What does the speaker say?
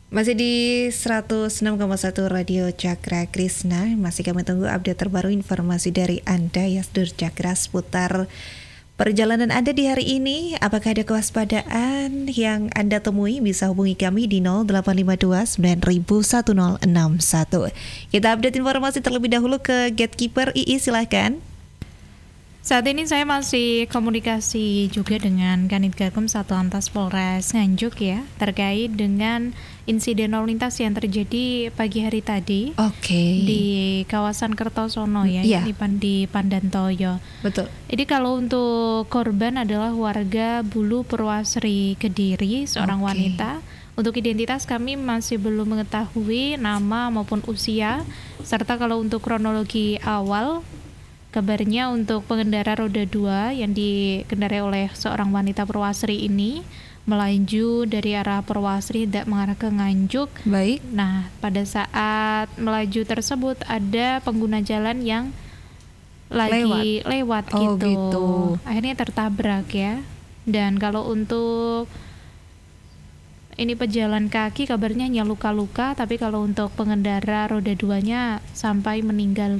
Masih di 106,1 Radio Cakra Krisna. Masih kami tunggu update terbaru informasi dari Anda ya Sedur Cakra seputar perjalanan Anda di hari ini. Apakah ada kewaspadaan yang Anda temui? Bisa hubungi kami di 0852 9000 1061. Kita update informasi terlebih dahulu ke Gatekeeper II, silahkan. Saat ini saya masih komunikasi juga dengan Kanit Gakum Satlantas Polres Nganjuk ya, terkait dengan insiden lalu lintas yang terjadi pagi hari tadi di kawasan Kertosono ya, di Pandantoyo. Betul. Jadi kalau untuk korban adalah warga Bulu Purwasri Kediri, seorang wanita. Untuk identitas kami masih belum mengetahui nama maupun usia, serta kalau untuk kronologi awal, kabarnya untuk pengendara roda 2 yang dikendarai oleh seorang wanita Purwasri ini melaju dari arah Purwasri hendak mengarah ke Nganjuk. Baik. Nah, pada saat melaju tersebut ada pengguna jalan yang lagi lewat gitu. Akhirnya tertabrak ya. Dan kalau untuk ini pejalan kaki kabarnya hanya luka-luka, tapi kalau untuk pengendara roda 2-nya sampai meninggal